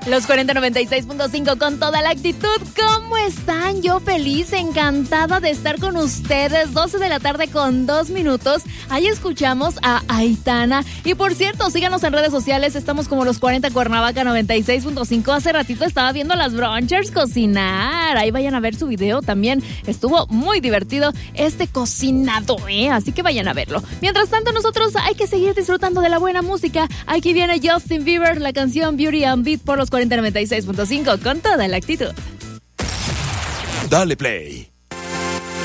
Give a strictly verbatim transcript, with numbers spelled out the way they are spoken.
Los cuarenta noventa y seis punto cinco con toda la actitud. ¿Cómo están? Yo feliz, encantada de estar con ustedes. doce de la tarde con dos minutos. Ahí escuchamos a Aitana. Y por cierto, síganos en redes sociales. Estamos como Los cuarenta Cuernavaca noventa y seis punto cinco. Hace ratito estaba viendo a las Bronchers cocinar. Ahí vayan a ver su video también. Estuvo muy divertido este cocinado, ¿eh? Así que vayan a verlo. Mientras tanto, nosotros hay que seguir disfrutando de la buena música. Aquí viene Justin Bieber, la canción Beauty and Beat por los cuarenta noventa y seis punto cinco con toda la actitud. Dale play